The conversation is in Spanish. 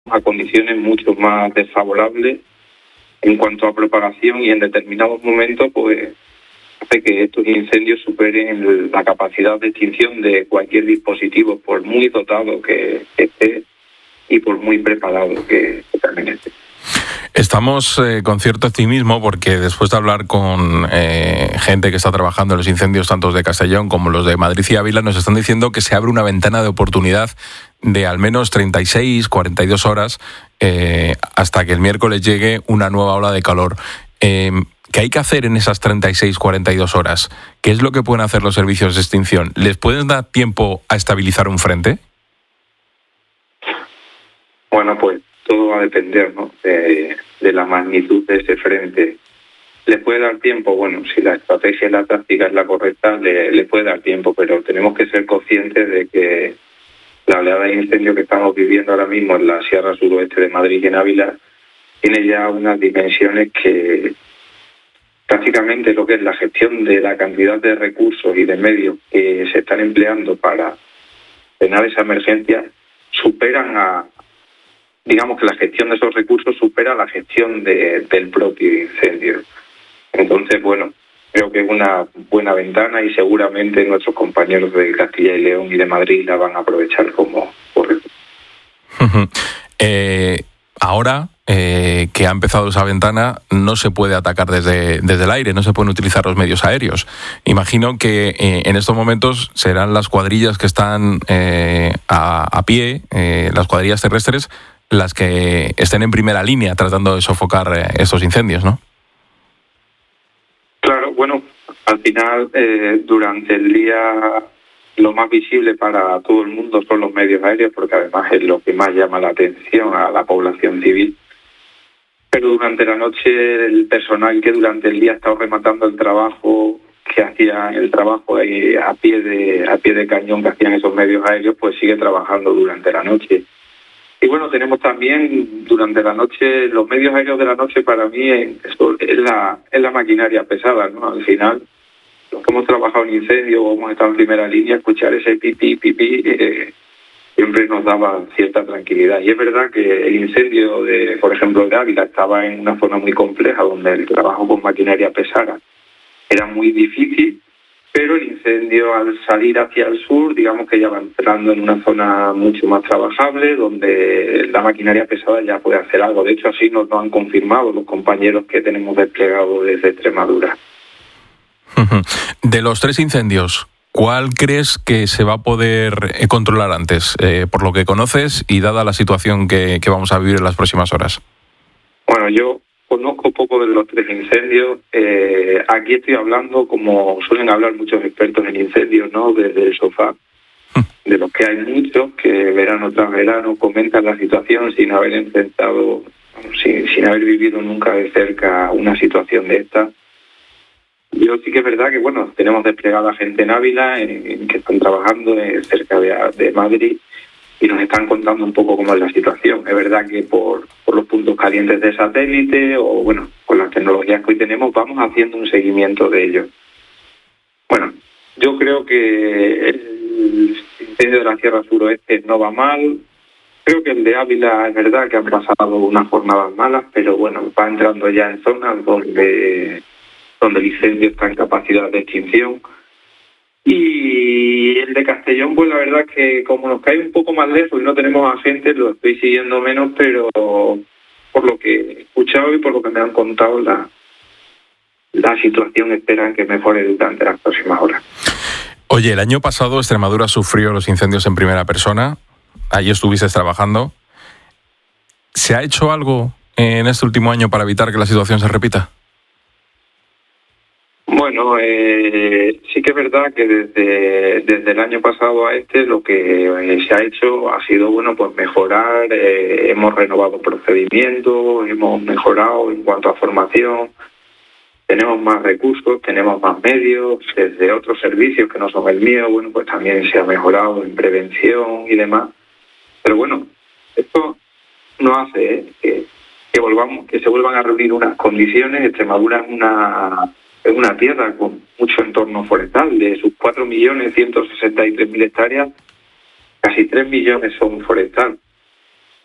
a condiciones mucho más desfavorables en cuanto a propagación, y en determinados momentos pues hace que estos incendios superen la capacidad de extinción de cualquier dispositivo, por muy dotado que esté y por muy preparado que también esté. Estamos con cierto optimismo porque después de hablar con gente que está trabajando en los incendios tanto de Castellón como los de Madrid y Ávila, nos están diciendo que se abre una ventana de oportunidad de al menos 36, 42 horas hasta que el miércoles llegue una nueva ola de calor. ¿Qué hay que hacer en esas 36, 42 horas? ¿Qué es lo que pueden hacer los servicios de extinción? ¿Les pueden dar tiempo a estabilizar un frente? Bueno, pues todo va a depender, ¿no?, de la magnitud de ese frente. ¿Le puede dar tiempo? Bueno, si la estrategia y la táctica es la correcta, le puede dar tiempo, pero tenemos que ser conscientes de que la oleada de incendio que estamos viviendo ahora mismo en la Sierra Suroeste de Madrid y en Ávila tiene ya unas dimensiones que prácticamente lo que es la gestión de la cantidad de recursos y de medios que se están empleando para frenar esa emergencia superan digamos que la gestión de esos recursos supera la gestión del propio incendio. Entonces, bueno, creo que es una buena ventana y seguramente nuestros compañeros de Castilla y León y de Madrid la van a aprovechar como correcto. Ahora que ha empezado esa ventana, no se puede atacar desde el aire, no se pueden utilizar los medios aéreos. Imagino que en estos momentos serán las cuadrillas que están a pie, las cuadrillas terrestres, las que estén en primera línea tratando de sofocar estos incendios, ¿no? Claro, bueno, al final durante el día lo más visible para todo el mundo son los medios aéreos, porque además es lo que más llama la atención a la población civil. Pero durante la noche el personal que durante el día ha estado rematando el trabajo, que hacía el trabajo ahí a pie de cañón que hacían esos medios aéreos, pues sigue trabajando durante la noche. Y bueno, tenemos también durante la noche, los medios aéreos de la noche para mí es la maquinaria pesada, ¿no? Al final, los que hemos trabajado en incendio o hemos estado en primera línea, escuchar ese pipí, siempre nos daba cierta tranquilidad. Y es verdad que el incendio, por ejemplo, de Ávila estaba en una zona muy compleja donde el trabajo con maquinaria pesada era muy difícil, pero el incendio al salir hacia el sur, digamos que ya va entrando en una zona mucho más trabajable, donde la maquinaria pesada ya puede hacer algo. De hecho, así nos lo han confirmado los compañeros que tenemos desplegados desde Extremadura. De los 3 incendios, ¿cuál crees que se va a poder controlar antes, por lo que conoces y dada la situación que vamos a vivir en las próximas horas? Bueno, yo conozco poco de los 3 incendios. Aquí estoy hablando, como suelen hablar muchos expertos en incendios, ¿no?, desde el sofá, de los que hay muchos que verano tras verano comentan la situación sin haber enfrentado, sin haber vivido nunca de cerca una situación de esta. Yo sí que es verdad que, bueno, tenemos desplegada gente en Ávila, que están trabajando cerca de Madrid, y nos están contando un poco cómo es la situación. Es verdad que por los puntos calientes de satélite o, bueno, con las tecnologías que hoy tenemos, vamos haciendo un seguimiento de ello. Bueno, yo creo que el incendio de la Sierra Suroeste no va mal. Creo que el de Ávila es verdad que han pasado unas jornadas malas, pero bueno, va entrando ya en zonas donde el incendio está en capacidad de extinción. Y el de Castellón, pues la verdad es que como nos cae un poco más lejos y no tenemos agentes, lo estoy siguiendo menos, pero por lo que he escuchado y por lo que me han contado, la situación esperan que mejore durante las próximas horas. Oye, el año pasado Extremadura sufrió los incendios en primera persona. Allí estuviste trabajando. ¿Se ha hecho algo en este último año para evitar que la situación se repita? Bueno, sí que es verdad que desde el año pasado a lo que se ha hecho ha sido, bueno, pues mejorar. Hemos renovado procedimientos, hemos mejorado en cuanto a formación, tenemos más recursos, tenemos más medios, desde otros servicios que no son el mío, bueno, pues también se ha mejorado en prevención y demás. Pero bueno, esto no hace que se vuelvan a reunir unas condiciones. Extremadura es una tierra con mucho entorno forestal. De sus 4.163.000 hectáreas, casi 3 millones son forestal.